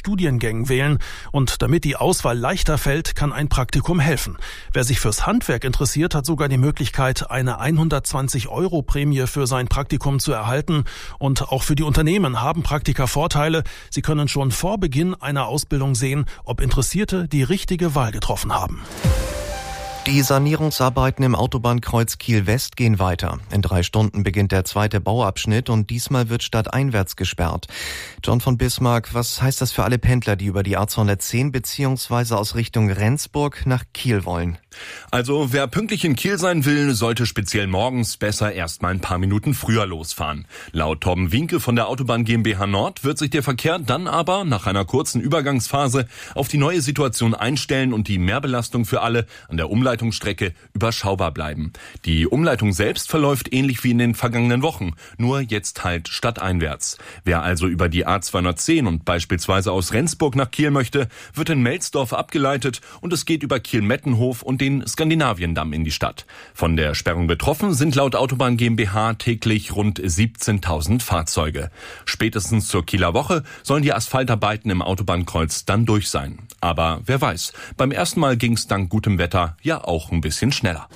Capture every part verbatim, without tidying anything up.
Studiengängen wählen. Und damit die Auswahl leichter fällt, kann ein Praktikum helfen. Wer sich fürs Handwerk interessiert, hat sogar die Möglichkeit, eine hundertzwanzig Euro Prämie für sein Praktikum zu erhalten. Und auch für die Unternehmen haben Praktika Vorteile. Sie können schon vor Beginn einer Ausbildung sehen, ob Interessierte die richtige Wahl getroffen haben. Die Sanierungsarbeiten im Autobahnkreuz Kiel-West gehen weiter. In drei Stunden beginnt der zweite Bauabschnitt und diesmal wird stadteinwärts gesperrt. John von Bismarck, was heißt das für alle Pendler, die über die A zweihundertzehn bzw. aus Richtung Rendsburg nach Kiel wollen? Also wer pünktlich in Kiel sein will, sollte speziell morgens besser erst mal ein paar Minuten früher losfahren. Laut Torben Winke von der Autobahn GmbH Nord wird sich der Verkehr dann aber nach einer kurzen Übergangsphase auf die neue Situation einstellen und die Mehrbelastung für alle an der Umleitungsstrecke überschaubar bleiben. Die Umleitung selbst verläuft ähnlich wie in den vergangenen Wochen, nur jetzt halt stadteinwärts. Wer also über die A zweihundertzehn und beispielsweise aus Rendsburg nach Kiel möchte, wird in Melsdorf abgeleitet und es geht über Kiel-Mettenhof und den Skandinaviendamm in die Stadt. Von der Sperrung betroffen sind laut Autobahn GmbH täglich rund siebzehntausend Fahrzeuge. Spätestens zur Kieler Woche sollen die Asphaltarbeiten im Autobahnkreuz dann durch sein. Aber wer weiß, beim ersten Mal ging es dank gutem Wetter ja auch ein bisschen schneller.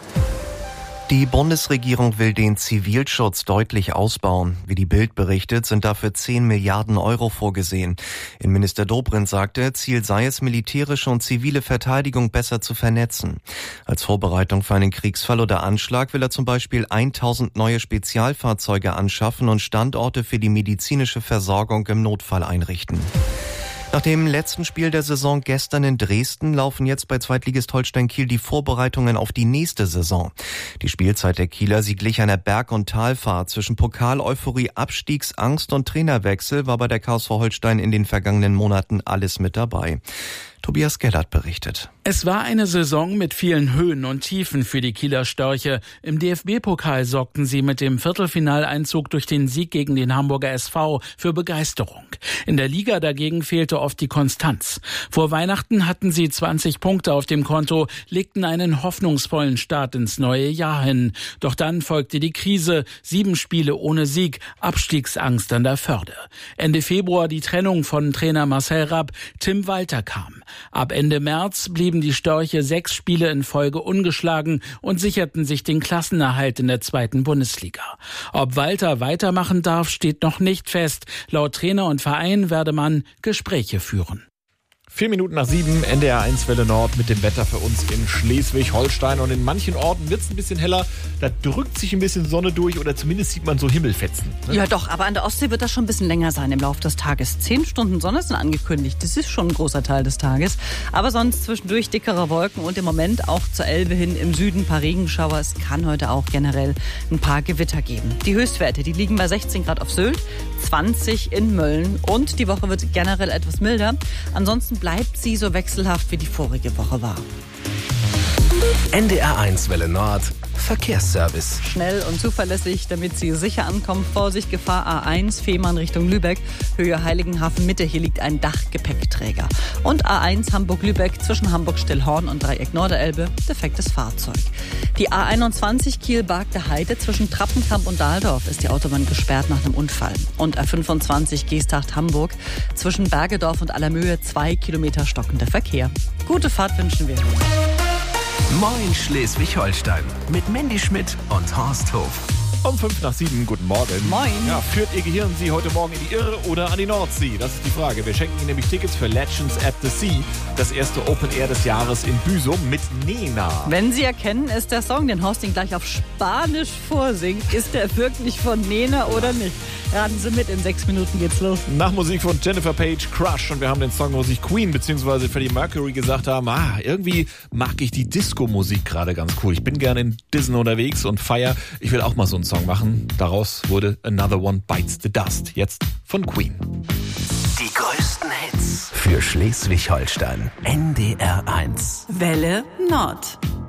Die Bundesregierung will den Zivilschutz deutlich ausbauen. Wie die Bild berichtet, sind dafür zehn Milliarden Euro vorgesehen. Innenminister Dobrindt sagte, Ziel sei es, militärische und zivile Verteidigung besser zu vernetzen. Als Vorbereitung für einen Kriegsfall oder Anschlag will er zum Beispiel tausend neue Spezialfahrzeuge anschaffen und Standorte für die medizinische Versorgung im Notfall einrichten. Nach dem letzten Spiel der Saison gestern in Dresden laufen jetzt bei Zweitligist Holstein Kiel die Vorbereitungen auf die nächste Saison. Die Spielzeit der Kieler, sie glich einer Berg- und Talfahrt. Zwischen Pokal-Euphorie, Abstiegsangst und Trainerwechsel war bei der K S V Holstein in den vergangenen Monaten alles mit dabei. Tobias Gellert berichtet. Es war eine Saison mit vielen Höhen und Tiefen für die Kieler Störche. Im D F B-Pokal sorgten sie mit dem Viertelfinaleinzug durch den Sieg gegen den Hamburger S V für Begeisterung. In der Liga dagegen fehlte oft die Konstanz. Vor Weihnachten hatten sie zwanzig Punkte auf dem Konto, legten einen hoffnungsvollen Start ins neue Jahr hin. Doch dann folgte die Krise, sieben Spiele ohne Sieg, Abstiegsangst an der Förde. Ende Februar die Trennung von Trainer Marcel Rapp, Tim Walter kam. Ab Ende März blieben die Störche sechs Spiele in Folge ungeschlagen und sicherten sich den Klassenerhalt in der zweiten Bundesliga. Ob Walter weitermachen darf, steht noch nicht fest. Laut Trainer und Verein werde man Gespräche führen. Vier Minuten nach sieben, N D R eins Welle Nord mit dem Wetter für uns in Schleswig-Holstein. Und in manchen Orten wird es ein bisschen heller. Da drückt sich ein bisschen Sonne durch oder zumindest sieht man so Himmelfetzen. Ne? Ja doch, aber an der Ostsee wird das schon ein bisschen länger sein im Laufe des Tages. Zehn Stunden Sonne sind angekündigt. Das ist schon ein großer Teil des Tages. Aber sonst zwischendurch dickere Wolken und im Moment auch zur Elbe hin im Süden ein paar Regenschauer. Es kann heute auch generell ein paar Gewitter geben. Die Höchstwerte, die liegen bei sechzehn Grad auf Sylt, zwanzig in Mölln und die Woche wird generell etwas milder. Ansonsten bleibt sie so wechselhaft wie die vorige Woche war. N D R eins Welle Nord Verkehrsservice. Schnell und zuverlässig, damit Sie sicher ankommen. Vorsicht, Gefahr A eins, Fehmarn Richtung Lübeck. Höhe Heiligenhafen Mitte, hier liegt ein Dachgepäckträger. Und A eins Hamburg-Lübeck zwischen Hamburg-Stillhorn und Dreieck Norderelbe, defektes Fahrzeug. Die A einundzwanzig Kiel-Bargte Heide zwischen Trappenkamp und Dahldorf ist die Autobahn gesperrt nach einem Unfall. Und A fünfundzwanzig Geesthacht-Hamburg zwischen Bergedorf und Allermöhe zwei Kilometer stockender Verkehr. Gute Fahrt wünschen wir. Moin Schleswig-Holstein mit Mandy Schmidt und Horst Hof. Um fünf nach sieben, guten Morgen. Moin. Ja, führt Ihr Gehirn Sie heute Morgen in die Irre oder an die Nordsee? Das ist die Frage. Wir schenken Ihnen nämlich Tickets für Legends at the Sea, das erste Open Air des Jahres in Büsum mit Nena. Wenn Sie erkennen, ist der Song, den Horst ihn gleich auf Spanisch vorsingt, ist der wirklich von Nena oder nicht? Raten Sie mit, in sechs Minuten geht's los. Nach Musik von Jennifer Page, Crush. Und wir haben den Song, wo sich Queen bzw. Freddie Mercury gesagt haben, ah, irgendwie mag ich die Disco-Musik gerade ganz cool. Ich bin gerne in Disney unterwegs und feier. Ich will auch mal so einen Song machen. Daraus wurde Another One Bites the Dust. Jetzt von Queen. Die größten Hits für Schleswig-Holstein. N D R eins. Welle Nord.